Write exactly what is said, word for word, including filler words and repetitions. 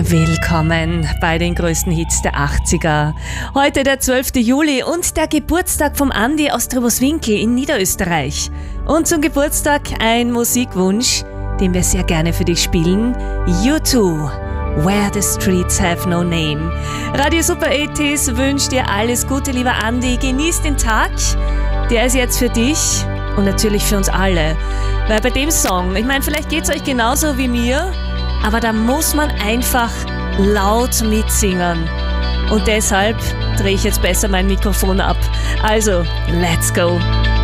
Willkommen bei den größten Hits der achtziger. Heute der zwölfte Juli und der Geburtstag vom Andi aus Trüberswinkel in Niederösterreich. Und zum Geburtstag ein Musikwunsch, den wir sehr gerne für dich spielen. U zwei, Where the Streets Have No Name. Radio Super achtzig wünscht dir alles Gute, lieber Andi. Genieß den Tag, der ist jetzt für dich und natürlich für uns alle. Weil bei dem Song, ich meine, vielleicht geht es euch genauso wie mir, aber da muss man einfach laut mitsingen. Und deshalb drehe ich jetzt besser mein Mikrofon ab. Also, let's go!